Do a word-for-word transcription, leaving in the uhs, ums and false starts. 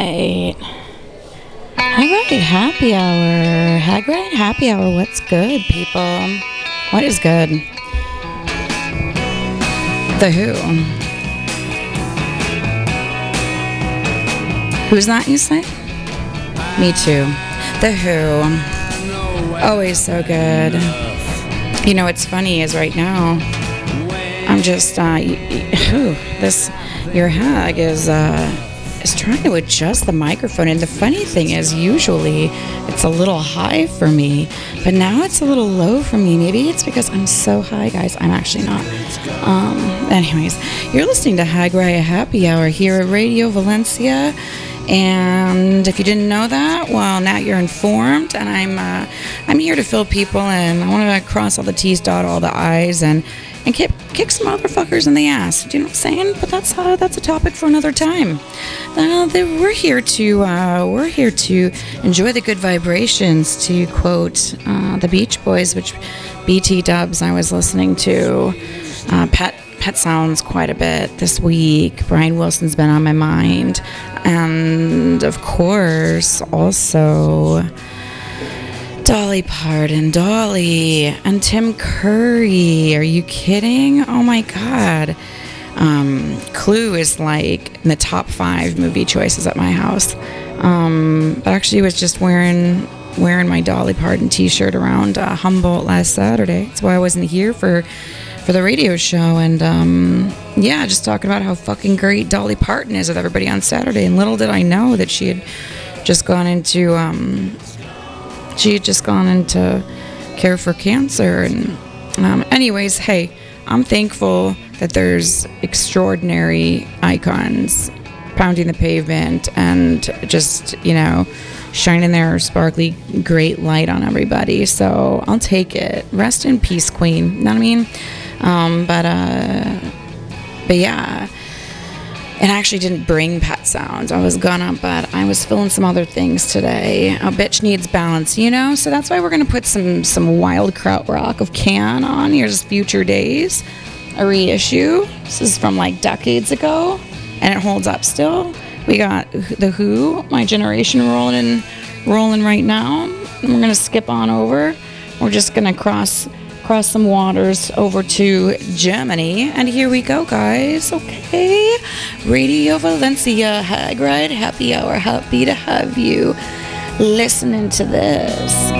right. Hagrid Happy Hour. Hagrid Happy Hour. What's good, people? What is good? The Who. Who's that, you say? Me too. The Who. Always so good. You know, what's funny is right now, I'm just, uh, y- y- whew, this, your hag is, uh, is trying to adjust the microphone. And the funny thing is, usually it's a little high for me, but now it's a little low for me. Maybe it's because I'm so high, guys. I'm actually not. Um, anyways, you're listening to Hagrid Happy Hour here at Radio Valencia. And if you didn't know that, well, now you're informed. And I'm uh, I'm here to fill people in. I want to cross all the T's, dot all the I's, and and kick, kick some motherfuckers in the ass. Do you know what I'm saying? But that's uh, that's a topic for another time. Uh, they, we're here to uh, we're here to enjoy the good vibrations. To quote uh, the Beach Boys, which B T Dubs I was listening to. Uh, Pet Pet Sounds quite a bit this week. Brian Wilson's been on my mind. And, of course, also Dolly Parton, Dolly, and Tim Curry. Are you kidding? Oh, my God. Um, Clue is, like, in the top five movie choices at my house. Um, but actually, I was just wearing... wearing my Dolly Parton t-shirt around uh, Humboldt last Saturday. That's why I wasn't here for for the radio show. And um, yeah, just talking about how fucking great Dolly Parton is with everybody on Saturday. And little did I know that she had just gone into um, she had just gone into care for cancer. And um, anyways, hey, I'm thankful that there's extraordinary icons pounding the pavement and just, you know, shining their sparkly great light on everybody. So I'll take it. Rest in peace, Queen. You know what I mean? Um, but uh, but yeah. And I actually didn't bring Pet Sounds. I was gonna, but I was feeling some other things today. A bitch needs balance, you know? So that's why we're gonna put some some wild krautrock of Can on. Here's Future Days, a reissue. This is from like decades ago, and it holds up still. We got The Who, My Generation, rolling rolling right now. And we're going to skip on over. We're just going to cross cross some waters over to Germany. And here we go, guys. Okay. Radio Valencia, Hagrid Happy Hour. Happy to have you listening to this.